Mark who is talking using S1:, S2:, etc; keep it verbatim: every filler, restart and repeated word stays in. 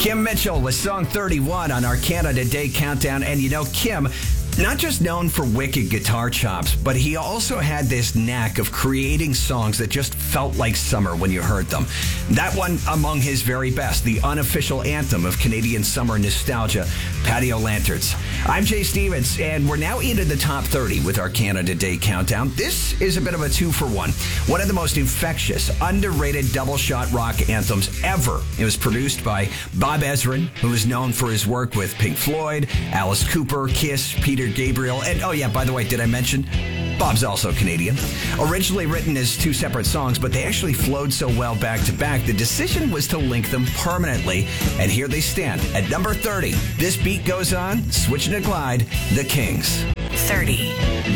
S1: Kim Mitchell with song thirty-one on our Canada Day Countdown. And you know, Kim, not just known for wicked guitar chops, but he also had this knack of creating songs that just felt like summer when you heard them. That one among his very best, the unofficial anthem of Canadian summer nostalgia, Patio Lanterns. I'm Jay Stevens, and we're now into the top thirty with our Canada Day Countdown. This is a bit of a two for one. One of the most infectious, underrated double-shot rock anthems ever. It was produced by Bob Ezrin, who is known for his work with Pink Floyd, Alice Cooper, Kiss, Peter Gabriel, and oh yeah, by the way, did I mention Bob's also Canadian? Originally written as two separate songs, but they actually flowed so well back to back, the decision was to link them permanently, and here they stand at number thirty. This beat goes on, switching to Glide, The Kings.
S2: thirty.